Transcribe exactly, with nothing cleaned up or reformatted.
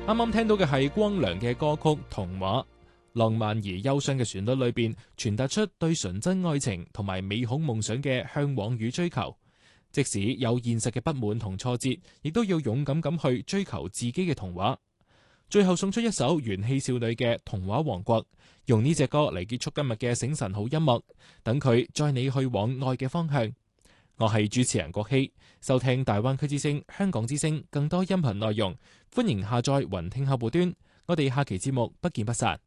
啱啱聽到嘅係光良嘅歌曲《童話》，浪漫而憂傷嘅旋律裏邊傳達出對純真愛情同埋美好夢想嘅向往與追求。即使有現實嘅不滿同挫折，亦都要勇敢咁去追求自己嘅童話。最後送出一首元氣少女嘅《童話王國》，用呢隻歌嚟結束今日嘅醒神好音樂，等佢載你去往愛嘅方向。我係主持人郭希，收聽大灣區之聲、香港之聲更多音頻內容，歡迎下載雲聽客戶端。我哋下期節目不見不散。